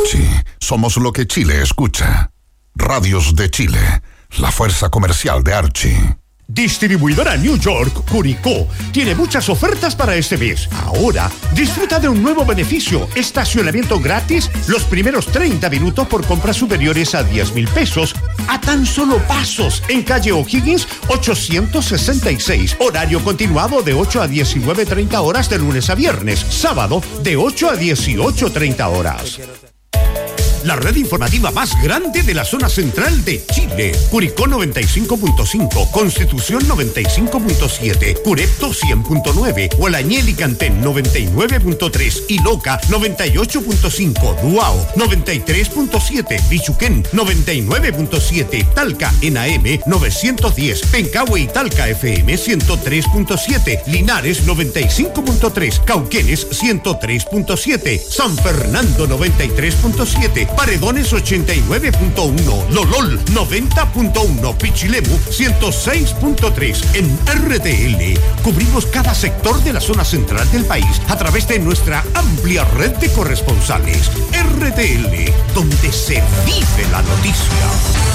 Archie, somos lo que Chile escucha. Radios de Chile, la fuerza comercial de Archie. Distribuidora New York, Curicó, tiene muchas ofertas para este mes. Ahora, disfruta de un nuevo beneficio: estacionamiento gratis los primeros 30 minutos por compras superiores a 10,000 pesos, a tan solo pasos, en calle O'Higgins 866. Horario continuado de 8 a 19:30 horas de lunes a viernes. Sábado, de 8 a 18:30 horas. La red informativa más grande de la zona central de Chile. Curicó 95.5, Constitución 95.7, Curepto 100.9, Hualañel y Cantén 99.3 y Loca 98.5, Duao 93.7, Bichuquén 99.7, Talca en AM 910, Pencahue y Talca FM 103.7, Linares 95.3, Cauquenes 103.7, San Fernando 93.7, Paredones 89.1, Lolol 90.1, Pichilemu 106.3. En RTL cubrimos cada sector de la zona central del país a través de nuestra amplia red de corresponsales. RTL, donde se vive la noticia.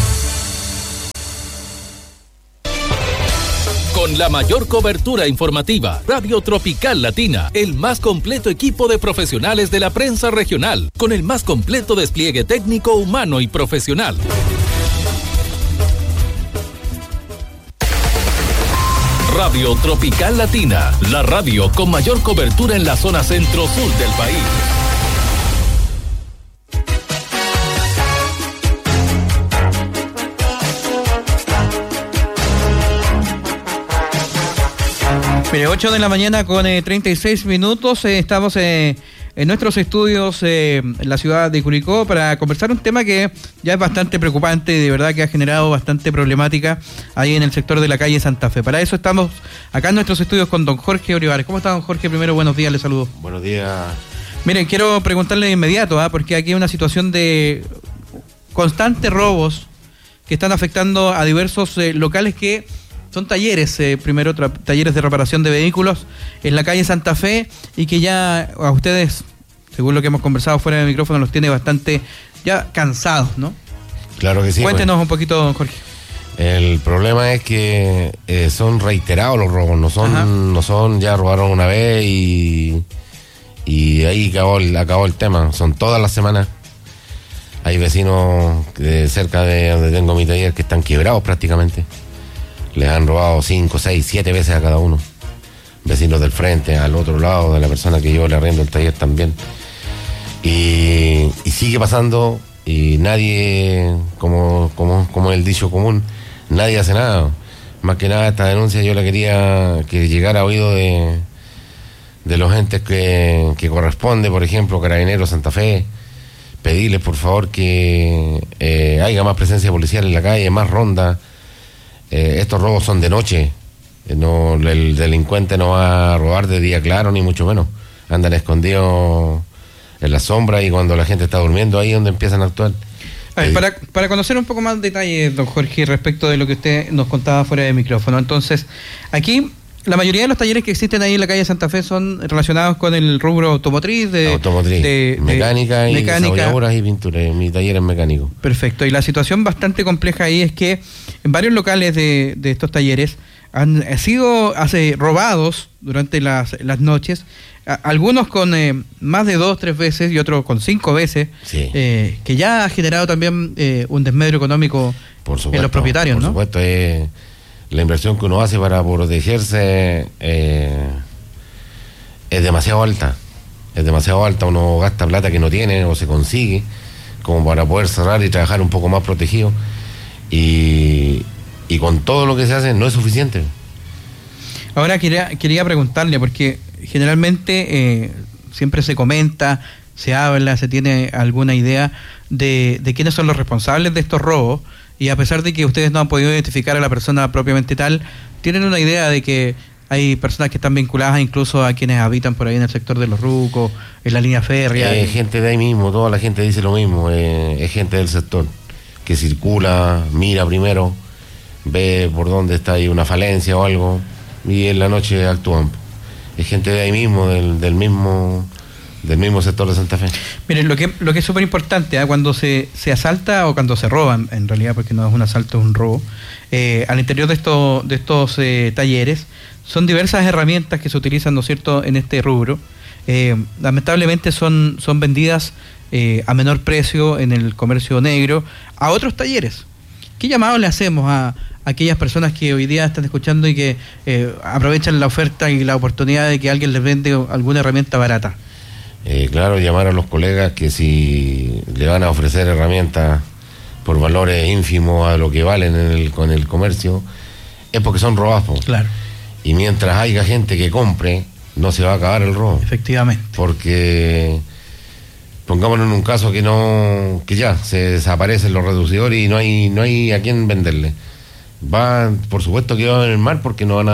Con la mayor cobertura informativa, Radio Tropical Latina, el más completo equipo de profesionales de la prensa regional, con el más completo despliegue técnico, humano y profesional. Radio Tropical Latina, la radio con mayor cobertura en la zona centro-sur del país. Mire, 8 de la mañana con 36 minutos. Estamos en nuestros estudios en la ciudad de Curicó para conversar un tema que ya es bastante preocupante y de verdad que ha generado bastante problemática ahí en el sector de la calle Santa Fe. Para eso estamos acá en nuestros estudios con don Jorge Olivares. ¿Cómo está, don Jorge? Primero, buenos días, le saludo. Buenos días. Miren, quiero preguntarle de inmediato, porque aquí hay una situación de constantes robos que están afectando a diversos locales que son talleres, talleres de reparación de vehículos en la calle Santa Fe, y que ya a ustedes, según lo que hemos conversado fuera del micrófono, los tiene bastante ya cansados, ¿no? Claro que sí. Cuéntenos un poquito, Jorge. El problema es que son reiterados los robos, no son ya robaron una vez y ahí acabó el tema, son todas las semanas. Hay vecinos cerca de donde tengo mi taller que están quebrados prácticamente. Les han robado 5, 6, 7 veces a cada uno. Vecinos del frente, al otro lado de la persona que yo le arriendo el taller también. Y sigue pasando y nadie, como el dicho común, nadie hace nada. Más que nada esta denuncia yo la quería que llegara a oído de los entes que corresponde, por ejemplo, Carabineros Santa Fe, pedirles por favor que haya más presencia policial en la calle, más ronda. Estos robos son de noche, el delincuente no va a robar de día claro, ni mucho menos. Andan escondidos en la sombra y cuando la gente está durmiendo, ahí es donde empiezan a actuar. A ver, para conocer un poco más detalles, don Jorge, respecto de lo que usted nos contaba fuera de micrófono. Entonces, aquí la mayoría de los talleres que existen ahí en la calle Santa Fe son relacionados con el rubro automotriz, mecánica y desarrolladoras y pintura. Mi taller es mecánico. Perfecto. Y la situación bastante compleja ahí es que en varios locales de estos talleres han sido robados durante las noches, algunos con más de 2, 3 veces y otros con 5 veces, sí. Que ya ha generado también un desmedro económico en los propietarios, ¿no? Por supuesto, la inversión que uno hace para protegerse es demasiado alta. Uno gasta plata que no tiene o se consigue como para poder cerrar y trabajar un poco más protegido, y con todo lo que se hace no es suficiente. Ahora quería preguntarle, porque generalmente siempre se comenta, se habla, se tiene alguna idea de quiénes son los responsables de estos robos, y a pesar de que ustedes no han podido identificar a la persona propiamente tal, tienen una idea de que hay personas que están vinculadas incluso a quienes habitan por ahí en el sector de los Rucos, en la línea férrea. Gente de ahí mismo, toda la gente dice lo mismo, es gente del sector que circula, mira primero, ve por dónde está ahí una falencia o algo, y en la noche actúan. Es gente de ahí mismo, del mismo del mismo sector de Santa Fe. Miren, lo que es súper importante, cuando se asalta o cuando se roban, en realidad, porque no es un asalto, es un robo, al interior de estos talleres, son diversas herramientas que se utilizan, ¿no es cierto?, en este rubro. Lamentablemente son vendidas a menor precio en el comercio negro a otros talleres. ¿Qué llamado le hacemos a aquellas personas que hoy día están escuchando y que aprovechan la oferta y la oportunidad de que alguien les vende alguna herramienta barata? Claro, llamar a los colegas que si le van a ofrecer herramientas por valores ínfimos a lo que valen con el comercio, es porque son robazos. Claro. Y mientras haya gente que compre, no se va a acabar el robo. Efectivamente. Porque pongámonos en un caso que ya se desaparecen los reducidores y no hay a quién venderle. Por supuesto que van en el mar porque no van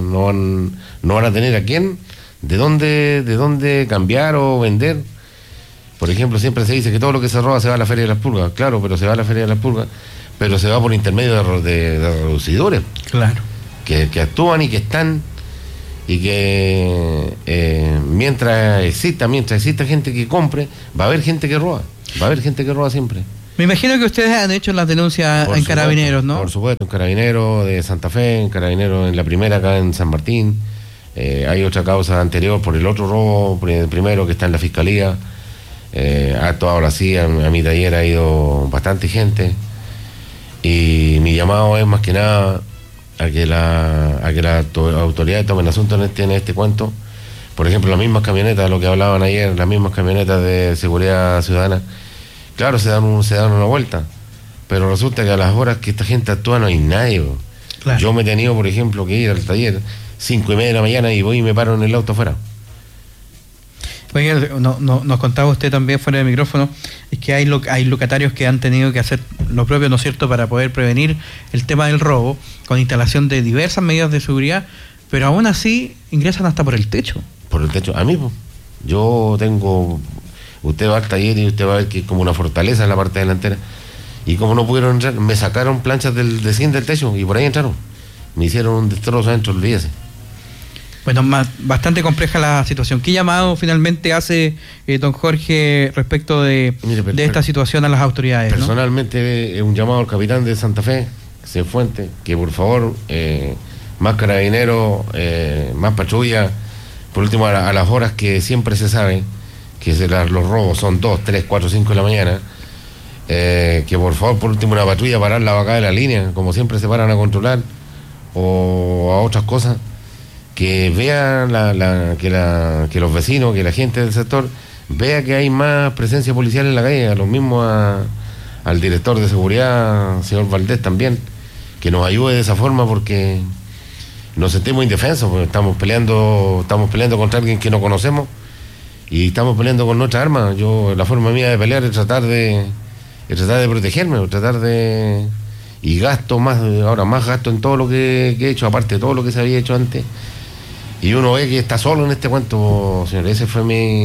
a tener a quién, de dónde cambiar o vender. Por ejemplo, siempre se dice que todo lo que se roba se va a la Feria de las Pulgas. Claro, pero se va a la Feria de las Pulgas, pero se va por intermedio de reducidores. Claro. Que actúan y que están, y que mientras exista gente que compre, va a haber gente que roba. Va a haber gente que roba siempre. Me imagino que ustedes han hecho las denuncias en Carabineros, ¿no? Por supuesto, en Carabineros de Santa Fe, en Carabineros en la primera acá en San Martín. Hay otra causa anterior por el otro robo, primero que está en la Fiscalía. Ahora sí, a mi taller ha ido bastante gente. Y mi llamado es más que nada a que las autoridades tomen asunto en este cuento. Por ejemplo, las mismas camionetas, lo que hablaban ayer, las mismas camionetas de seguridad ciudadana, claro, se dan una vuelta, pero resulta que a las horas que esta gente actúa no hay nadie. Claro. Yo me he tenido, por ejemplo, que ir al taller 5:30 de la mañana y voy y me paro en el auto afuera. Oye, nos contaba usted también fuera del micrófono, es que hay locatarios que han tenido que hacer lo propio, ¿no es cierto?, para poder prevenir el tema del robo, con instalación de diversas medidas de seguridad, pero aún así ingresan hasta por el techo. Por el techo, a mí, usted va al taller y usted va a ver que es como una fortaleza en la parte delantera, y como no pudieron entrar, me sacaron planchas de zinc del techo y por ahí entraron, me hicieron un destrozo adentro, olvídese. Bueno, bastante compleja la situación. ¿Qué llamado finalmente hace don Jorge respecto de esta situación a las autoridades? Personalmente, un llamado al capitán de Santa Fe, Cienfuentes, que por favor, más carabineros, más patrulla, por último a las horas que siempre se sabe que los robos son 2, 3, 4, 5 de la mañana, que por favor, por último, una patrulla pararla acá de la línea, como siempre se paran a controlar, o a otras cosas, que vean que los vecinos, que la gente del sector vea que hay más presencia policial en la calle, a lo mismo al director de seguridad, señor Valdés, también, que nos ayude de esa forma, porque nos sentimos indefensos, porque estamos peleando contra alguien que no conocemos y estamos peleando con nuestra arma. La forma mía de pelear es tratar de protegerme, y gasto más gasto en todo lo que he hecho, aparte de todo lo que se había hecho antes. Y uno ve que está solo en este cuento, señor. Ese fue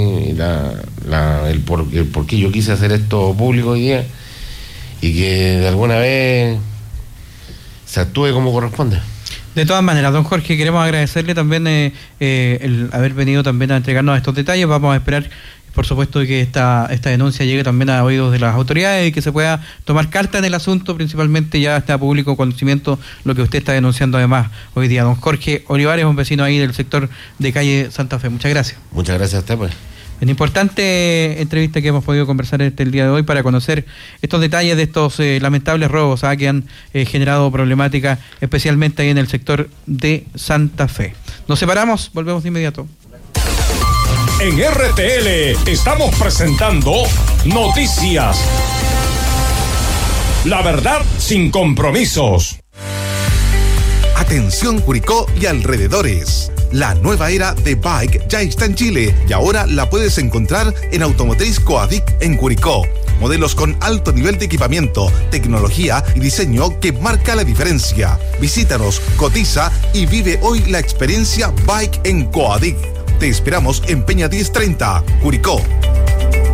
el por qué yo quise hacer esto público hoy día, y que de alguna vez se actúe como corresponde. De todas maneras, don Jorge, queremos agradecerle también el haber venido también a entregarnos estos detalles. Vamos a esperar, por supuesto, que esta denuncia llegue también a oídos de las autoridades y que se pueda tomar carta en el asunto. Principalmente ya está a público conocimiento lo que usted está denunciando además hoy día. Don Jorge Olivares, un vecino ahí del sector de calle Santa Fe. Muchas gracias. Muchas gracias a usted, pues. Una importante entrevista que hemos podido conversar el día de hoy para conocer estos detalles de estos lamentables robos que han generado problemática, especialmente ahí en el sector de Santa Fe. Nos separamos, volvemos de inmediato. En RTL estamos presentando Noticias. La verdad sin compromisos. Atención Curicó y alrededores. La nueva era de bike ya está en Chile y ahora la puedes encontrar en Automotriz Coadic en Curicó. Modelos con alto nivel de equipamiento, tecnología y diseño que marca la diferencia. Visítanos, cotiza y vive hoy la experiencia bike en Coadic. Te esperamos en Peña 1030, Curicó.